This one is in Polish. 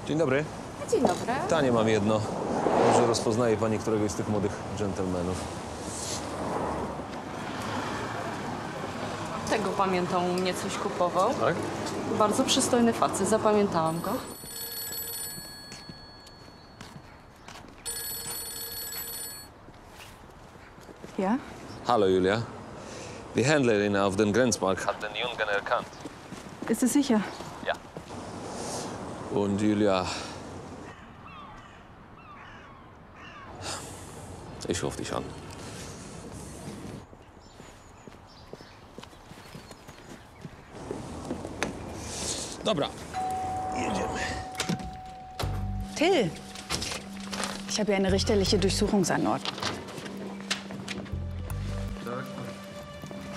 Dzień dobry. Dzień dobry. Tanie mam jedno. Może rozpoznaje pani któregoś z tych młodych dżentelmenów. Tego pamiętam, u mnie coś kupował. Tak? Bardzo przystojny facet, zapamiętałam go. Ja? Hallo, Julia. Die Händlerin auf den Grenzmarkt hat den Jungen erkannt. Ist es sicher? Ja. Und Julia... Ich rufe dich an. Dobra, jedziemy. Till, ich habe ja eine richterliche Durchsuchungsanordnung.